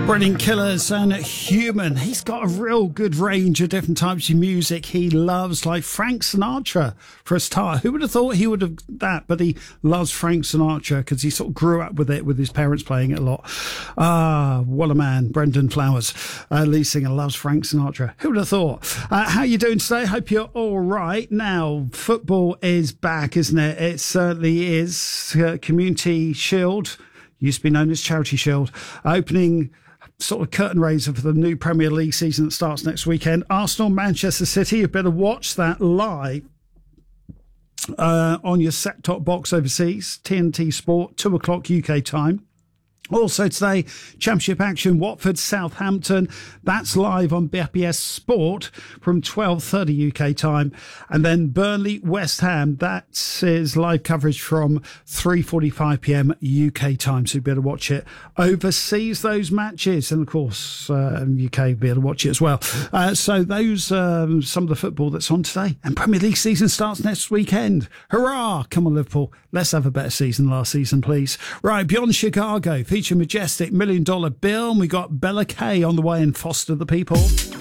Brilliant Killers and Human. He's got a real good range of different types of music he loves, like Frank Sinatra for a start. Who would have thought he would have that? But he loves Frank Sinatra because he sort of grew up with it, with his parents playing it a lot. Ah, what a man. Brendan Flowers, lead singer, loves Frank Sinatra. Who would have thought? How you doing today? Hope you're all right. Now, football is back, isn't it? It certainly is. Community Shield, used to be known as Charity Shield, opening sort of curtain raiser for the new Premier League season that starts next weekend. Arsenal, Manchester City. You better watch that live on your set-top box overseas. TNT Sport, 2 o'clock UK time. Also today, Championship action, Watford, Southampton. That's live on BFBS Sport from 12:30 UK time. And then Burnley, West Ham. That is live coverage from 3:45 PM UK time. So you better watch it overseas, those matches. And of course, UK be able to watch it as well. So those, some of the football that's on today. And Premier League season starts next weekend. Hurrah! Come on, Liverpool. Let's have a better season than last season, please. Right, Beyond Chicago. Feature Majestic, $1 Million Bill, and we got Bella Kay on the way and Foster the People.